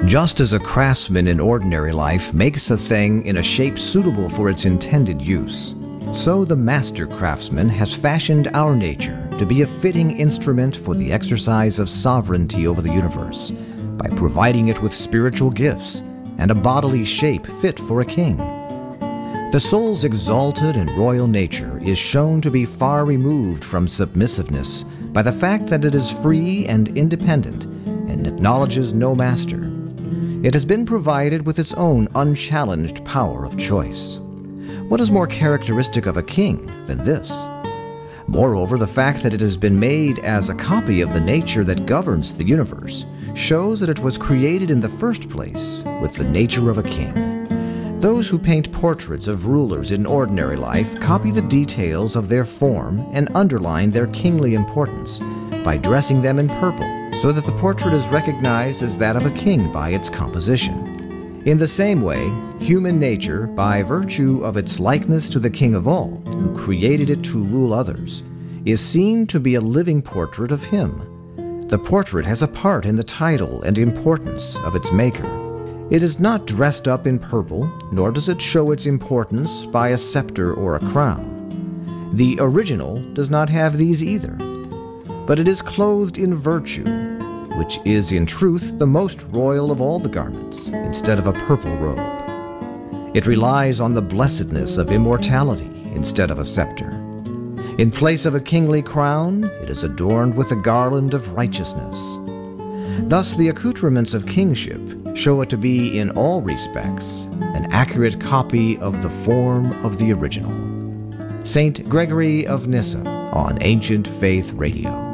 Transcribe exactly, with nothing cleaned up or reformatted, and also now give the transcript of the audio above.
Just as a craftsman in ordinary life makes a thing in a shape suitable for its intended use, so the master craftsman has fashioned our nature to be a fitting instrument for the exercise of sovereignty over the universe, by providing it with spiritual gifts and a bodily shape fit for a king. The soul's exalted and royal nature is shown to be far removed from submissiveness by the fact that it is free and independent and acknowledges no master. It has been provided with its own unchallenged power of choice. What is more characteristic of a king than this? Moreover, the fact that it has been made as a copy of the nature that governs the universe shows that it was created in the first place with the nature of a king. Those who paint portraits of rulers in ordinary life copy the details of their form and underline their kingly importance by dressing them in purple, so that the portrait is recognized as that of a king by its composition. In the same way, human nature, by virtue of its likeness to the King of all, who created it to rule others, is seen to be a living portrait of him. The portrait has a part in the title and importance of its maker. It is not dressed up in purple, nor does it show its importance by a scepter or a crown. The original does not have these either, but it is clothed in virtue, which is in truth the most royal of all the garments, instead of a purple robe. It relies on the blessedness of immortality instead of a scepter. In place of a kingly crown, it is adorned with a garland of righteousness. Thus the accoutrements of kingship show it to be in all respects an accurate copy of the form of the original. Saint Gregory of Nyssa on Ancient Faith Radio.